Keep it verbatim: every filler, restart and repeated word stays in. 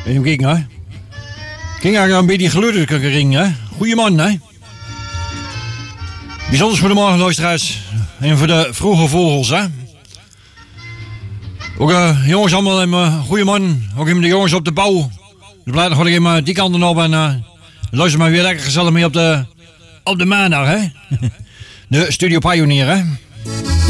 Even kijken, hè. Ging eigenlijk een beetje gelukkig ring, hè. Goeie man, hè. Bijzonders voor de morgen, luisteraars. En voor de vroege vogels, hè. Ook uh, jongens allemaal, uh, goeie man. Ook even de jongens op de bouw. De blijven gewoon even die kanten op en uh, luister maar weer lekker gezellig mee op de, op de maandag, hè. De Studio Pioneer, hè.